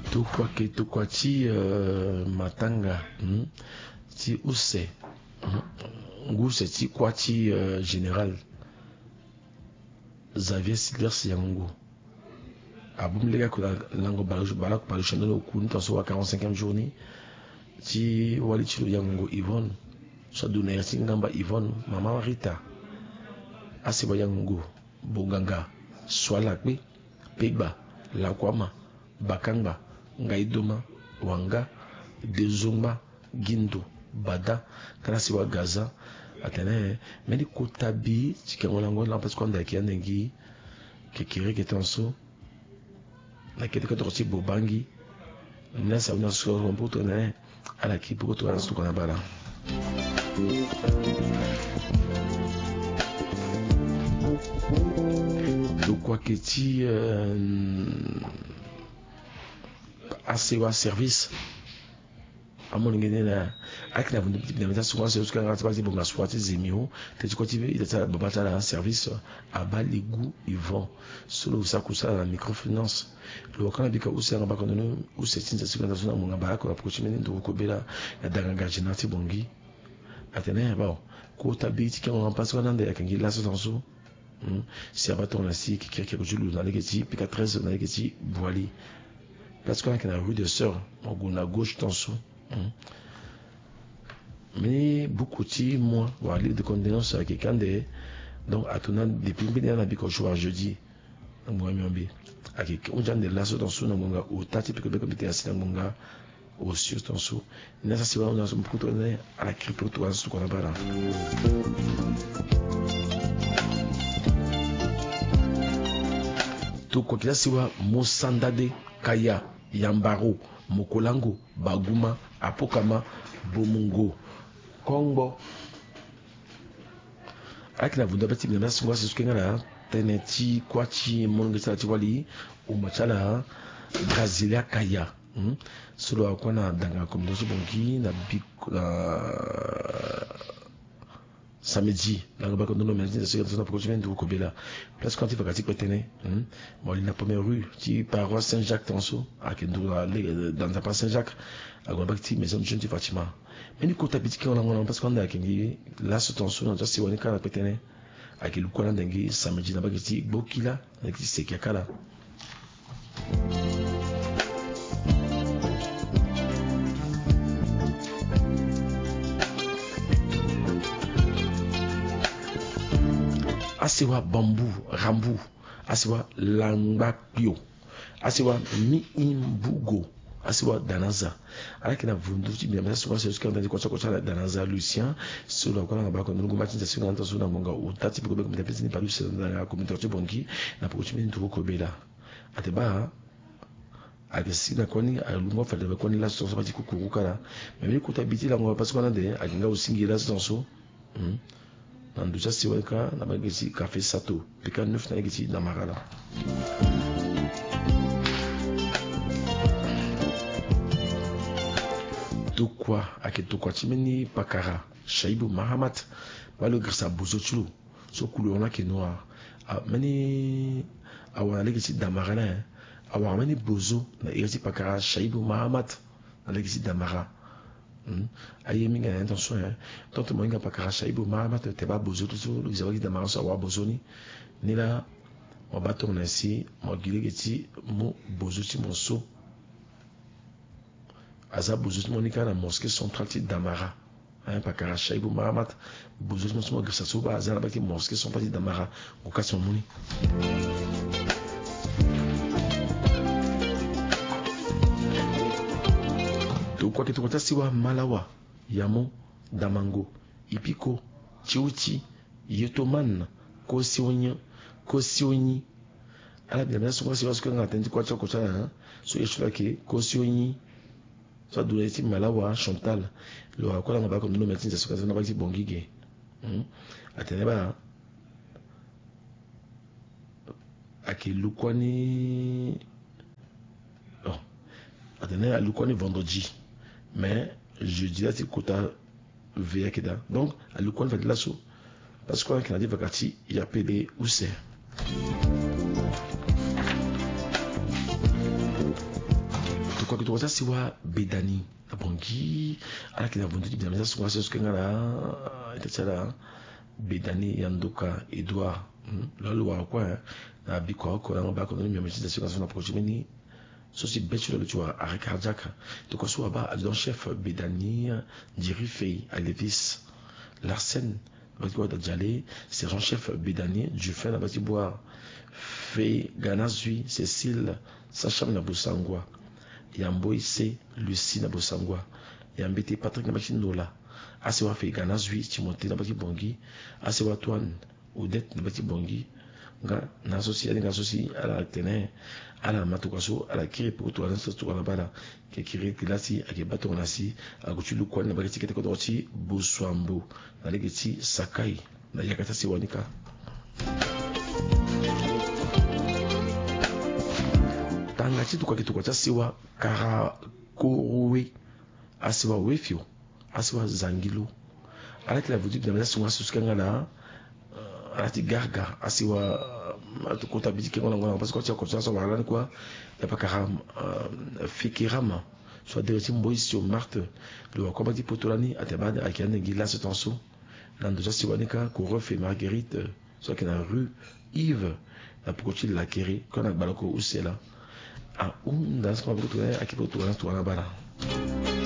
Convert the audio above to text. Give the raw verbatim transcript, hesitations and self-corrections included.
Tukwa ke tukwa ti uh, matanga hmm? ti use hmm? Nguse ti kwa ti uh, général Xavier Silvers yango abum lega ko lango balak palushano no kun to so wa quarante-cinquième journée ti wali ti yango Yvonne so duna ya ngamba Yvonne mama Rita asiba yango bonganga swala pe pegba lakwama bakanga ngaidoma wanga dezongba gindo bada kana siwa gaza atene meni kotabi tikangolango la parce qu'on a qui anengi kekere ketanso na kete ko ci bobangi na sa una so on peut tourner à la qui pour toi ce qu'on a bala donc quoi que ti asewa service amoningene na akina vundu na meta souvent c'est jusqu'à ngati basi bonga swati zemio te tikotive ita ta babata la service abaligu Yvon solo sa kusa la microfinance lo kana bika usanga bakono u setinza sikanda sona munga barako approchimene ndo ko bela na danga jinati bongi atene ba ko tabiti kan on passe quand ya kangi la sotanso si abaton la si qui qui julu na legeti pika treize na legeti voili parce qu'on a la rue de Sœur on a gauche tanso. Mais beaucoup de moi, voir les de condoléances à quelqu'un de donc à tout depuis bien la biko choix jeudi moi miambi à quelqu'un on de là dans son monga au tati que comme était assis dans monga au sur dans son n'a ça c'est on a beaucoup tourné à la crypto toi ce qu'on a pas là tout quoi qu'il a siwa Mosandade Kaya Yambaro Mokolango Baguma Apokama Bomungo Kongo akina vunda bati mina singwa siskenga la teneti kwachi monge tsati wali umachala Brasilia Kaya hmm? Solo akwana danga communauté bonki na big samedi la ngaba kondo merci de ce que nous prochaine de Kobela place quand il va kati petene hmm bon la première rue qui paroisse Saint-Jacques Tanso à Kendo dans la paroisse Saint-Jacques à Gobakti maison de jeune de Fatima mais ni kota bitiki on a parce qu'on a kingi là ce Tanso dans si on est kana petene à ki lukwana ndengi samedi na bakiti bokila na ki sekakala asiwa bambu rambu asiwa langbapio asiwa mi imbugo asiwa danaza alakina vundu tibia mesa souvent c'est jusqu'à ndiko kwa kwa danaza Lucien solo kwa ngaba ko ndungu matinza singa nto sona monga utati biko biko mtapezi ni palu sena na communauté bonki na pochimi ndiko ko bela ateba akisina koni alungo fa de koni la so so batiko kukukala mais ko tabiti la ngwa parce qu'on a de akinga usingira sonso hmm nanduja siweka na bagisi café sato pika neuf na gisi na marala tukwa akitukwa chimeni pakara Shaibu Mahamat balo grasa bozochulu so kulona ke noir mani awana legisi da marala awana mani bozo na irisi pakara Shaibu Mahamat na legisi da marala aye minga na intention hein tant mo inga pakara Shaibu Mahamat te ba bozo tout le zawaki da marala wa bozoni ni la mo bato na si mo gilegeti mo bozo ti mo so aza bozo monika na mosquée centrale ti Damara hein pakara Shaibu Mahamat bozo mo so grasa so ba aza na baki mosquée centrale ti Damara ko kasi moni to kwa kitu kwa siwa Malawa Yamo Damango Ipiko Chiuchi Yotoman Kosionyo Kosionyi ala bien bien souvent siwa siwa ngatendi kwa choko cha so yeshula ke Kosionyi so dureti Malawa Chantal lo akola ngaba ko ndo metinza suka na baki bongige hmm ateneba akilukwani oh ateneba alukwani vendredi mais jeudi là c'est quota veille keda donc à l'école va de la sous parce qu'on a dit vakati il y a appelé où c'est tukwa kitu kwa siwa bedani na bongi ala kina vundu bina meza sunga sesu kengala itachala bedani yanduka Edouard lolo wa kwa na biko ko na ba ko ni meza sunga sunga prochimini sosi betchu le tuwa arrêt cardiaque tukwa suwa ba adjudant chef bedani Dirifei Alevis Larsen Batiko Dadjale sergent chef bedani du fin na Batiboire Fei Ganazui Cécile Sacham na Busangwa Yamboise Lucie na Busangwa Yambete Patrick na Bakindola Asewa Fei Ganazui Timothée na Batibongi Asewa Toine Odette na Batibongi nga na associé nga associé à la tene à la matukaso à la kiri pour toi dans ce la bala que kiri kilasi ake bato nasi akuchulu kwa na bakiti kete kodoti buswambo na legeti sakai na yakata siwanika tanga chitu kwa kitu kwa chasiwa karakowe asiwa wefio asiwa zangilo ala kila vudu na sunga suskanga na alati garga asiwa tukota bidiki ngona ngona parce que tu as conscience on va quoi y a pas karam fikirama soit des timbois sur Marthe le combat di potolani atebada akiane ngila ce tenso dans déjà siwanika ko refait Marguerite soit qui na rue Yves la pokochi la kéré qu'on a balako usela a um dans ce qu'on va potolani akipoto na to na bala